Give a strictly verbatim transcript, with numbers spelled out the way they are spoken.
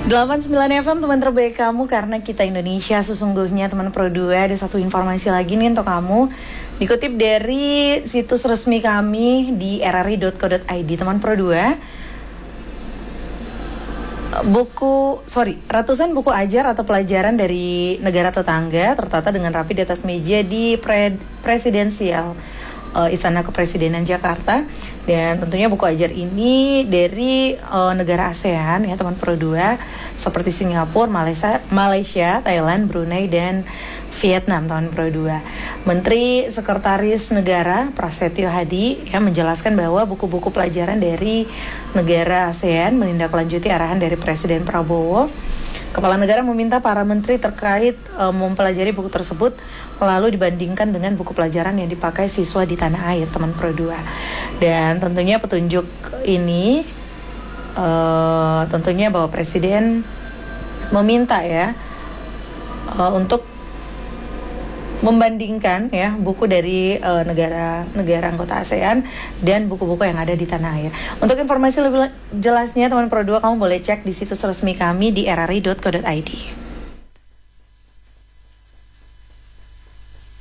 delapan puluh sembilan F M teman terbaik kamu, karena kita Indonesia sesungguhnya. Teman Pro dua, ada satu informasi lagi nih untuk kamu, dikutip dari situs resmi kami di r r i dot co dot i d. Teman Pro dua, buku sorry ratusan buku ajar atau pelajaran dari negara tetangga tertata dengan rapi di atas meja di pre- presidensial uh, Istana Kepresidenan Jakarta. Dan tentunya buku ajar ini dari uh, negara ASEAN ya teman Pro dua, seperti Singapura, Malaysia, Malaysia, Thailand, Brunei, dan Vietnam teman Pro dua. Menteri Sekretaris Negara Prasetyo Hadi ya menjelaskan bahwa buku-buku pelajaran dari negara ASEAN menindaklanjuti arahan dari Presiden Prabowo. Kepala negara meminta para menteri terkait um, mempelajari buku tersebut lalu dibandingkan dengan buku pelajaran yang dipakai siswa di tanah air teman Pro dua. Dan tentunya petunjuk ini uh, tentunya bahwa Presiden meminta ya uh, untuk membandingkan ya buku dari uh, negara-negara anggota ASEAN dan buku-buku yang ada di tanah air. Untuk informasi lebih jelasnya teman Pro dua, kamu boleh cek di situs resmi kami di r r i dot co dot i d.